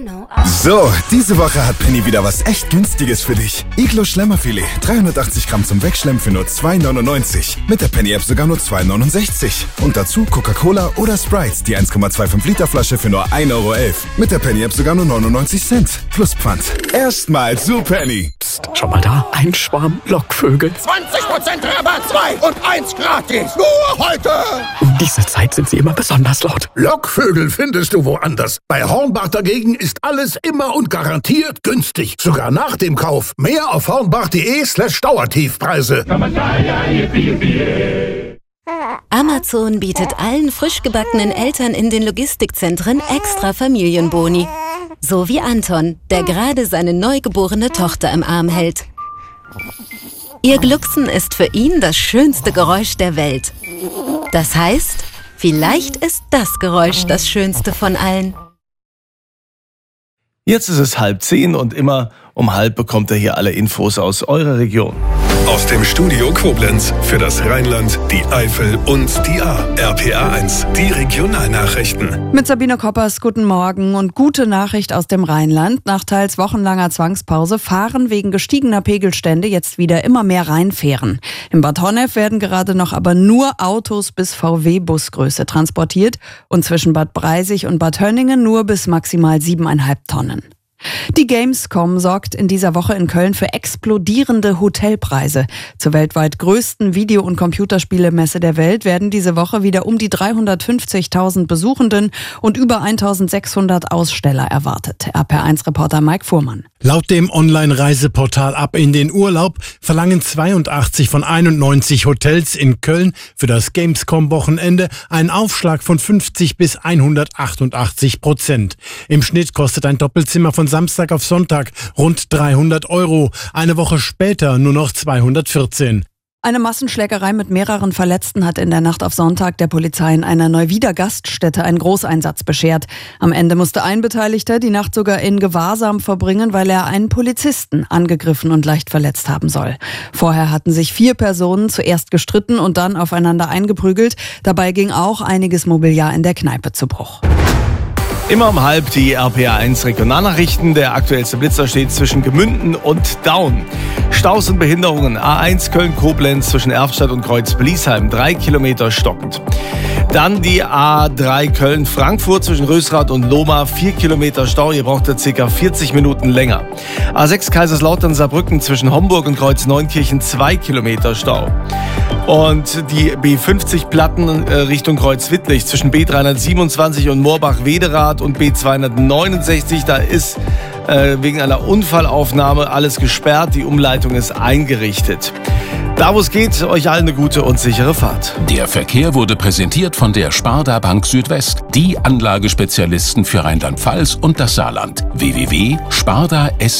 So, diese Woche hat Penny wieder was echt Günstiges für dich. Iglo Schlemmerfilet, 380 Gramm zum Wegschlemmen für nur 2,99. Mit der Penny-App sogar nur 2,69. Und dazu Coca-Cola oder Sprite, die 1,25 Liter Flasche für nur 1,11 Euro. Mit der Penny-App sogar nur 99 Cent. Plus Pfand. Erstmal zu Penny. Psst, schau mal da, ein Schwarm Lockvögel. 20% Rabatt, 2 und 1 gratis. Nur heute. Um diese Zeit sind sie immer besonders laut. Lockvögel findest du woanders. Bei Hornbach dagegen ist alles immer und garantiert günstig. Sogar nach dem Kauf. Mehr auf hornbach.de/Dauertiefpreise. Amazon bietet allen frisch gebackenen Eltern in den Logistikzentren extra Familienboni. So wie Anton, der gerade seine neugeborene Tochter im Arm hält. Ihr Glucksen ist für ihn das schönste Geräusch der Welt. Das heißt, vielleicht ist das Geräusch das schönste von allen. Jetzt ist es 9:30 und immer um 9:30 bekommt ihr hier alle Infos aus eurer Region. Aus dem Studio Koblenz für das Rheinland, die Eifel und die Ahr. RPA 1, die Regionalnachrichten. Mit Sabine Koppers, guten Morgen und gute Nachricht aus dem Rheinland. Nach teils wochenlanger Zwangspause fahren wegen gestiegener Pegelstände jetzt wieder immer mehr Rheinfähren. In Bad Honnef werden gerade noch aber nur Autos bis VW-Busgröße transportiert und zwischen Bad Breisig und Bad Hönningen nur bis maximal 7,5 Tonnen. Die Gamescom sorgt in dieser Woche in Köln für explodierende Hotelpreise. Zur weltweit größten Video- und Computerspielemesse der Welt werden diese Woche wieder um die 350.000 Besuchenden und über 1.600 Aussteller erwartet. RPA1-Reporter Mike Fuhrmann. Laut dem Online-Reiseportal Ab in den Urlaub verlangen 82 von 91 Hotels in Köln für das Gamescom-Wochenende einen Aufschlag von 50 bis 188%. Im Schnitt kostet ein Doppelzimmer von Samstag auf Sonntag rund 300 Euro. Eine Woche später nur noch 214. Eine Massenschlägerei mit mehreren Verletzten hat in der Nacht auf Sonntag der Polizei in einer Neuwieder Gaststätte einen Großeinsatz beschert. Am Ende musste ein Beteiligter die Nacht sogar in Gewahrsam verbringen, weil er einen Polizisten angegriffen und leicht verletzt haben soll. Vorher hatten sich 4 Personen zuerst gestritten und dann aufeinander eingeprügelt. Dabei ging auch einiges Mobiliar in der Kneipe zu Bruch. Immer um 9:30 die RPA1 Regionalnachrichten. Der aktuellste Blitzer steht zwischen Gemünden und Daun. Staus und Behinderungen. A1 Köln-Koblenz zwischen Erftstadt und Kreuz-Bliesheim. 3 Kilometer stockend. Dann die A3 Köln-Frankfurt zwischen Rösrath und Lohmar. 4 Kilometer Stau. Ihr braucht da ca. 40 Minuten länger. A6 Kaiserslautern-Saarbrücken zwischen Homburg und Kreuz-Neunkirchen. 2 Kilometer Stau. Und die B50-Platten Richtung Kreuz-Wittlich zwischen B327 und Moorbach-Wederath und B269. Da ist wegen einer Unfallaufnahme alles gesperrt. Die Umleitung ist eingerichtet. Da wo es geht, euch allen eine gute und sichere Fahrt. Der Verkehr wurde präsentiert von der Sparda Bank Südwest, die Anlagespezialisten für Rheinland-Pfalz und das Saarland. www.sparda